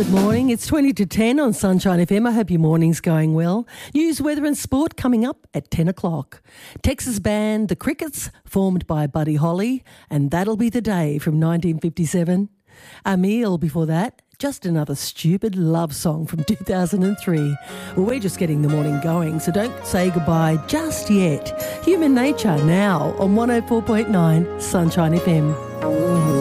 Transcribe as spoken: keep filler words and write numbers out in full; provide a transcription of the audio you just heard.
Good morning. It's twenty to ten on Sunshine F M. I hope your morning's going well. News, weather and sport coming up at ten o'clock. Texas band The Crickets, formed by Buddy Holly, and That'll Be the Day from nineteen fifty-seven. Amil before that, Just Another Stupid Love Song from two thousand three. Well, we're just getting the morning going, so don't say goodbye just yet. Human Nature now on one oh four point nine Sunshine F M.